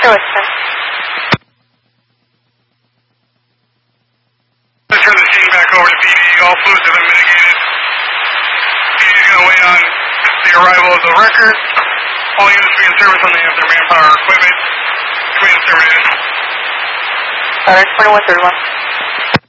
with 10. Let's turn the scene back over to PD. All fluids have been mitigated. PD is going to wait on the arrival of the record. All units be in service when they have their manpower or equipment. Command terminated. Alright, 2131.